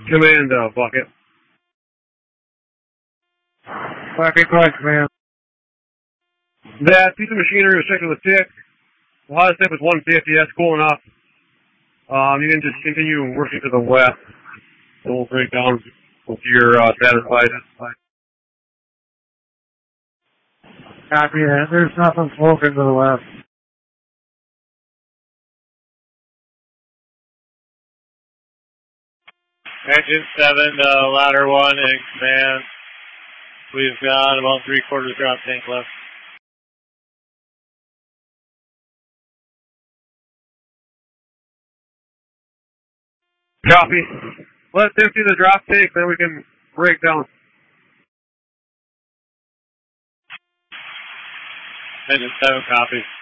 Command, bucket. Bucket, correct, command. That piece of machinery was checked with a tick. The hottest tip is 150. That's cool enough. You can just continue working to the west. It will break down if you're satisfied. Copy that. There's nothing smoking to the west. Engine 7, ladder 1 in command. We've got about 3/4 drop tank left. Copy. Let's empty the drop tank, then we can break down. Engine 7, copy.